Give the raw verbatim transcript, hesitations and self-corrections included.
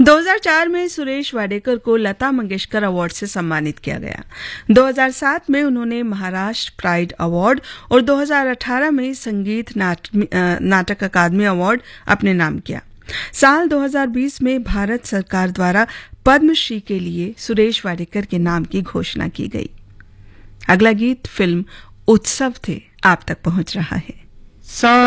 दो हज़ार चार में सुरेश वाडेकर को लता मंगेशकर अवार्ड से सम्मानित किया गया। दो हज़ार सात में उन्होंने महाराष्ट्र प्राइड अवार्ड और दो हज़ार अठारह में संगीत नाट, नाटक अकादमी अवार्ड अपने नाम किया। साल दो हज़ार बीस में भारत सरकार द्वारा पद्मश्री के लिए सुरेश वाडेकर के नाम की घोषणा की गई। अगला गीत फिल्म उत्सव थे आप तक पहुंच रहा है।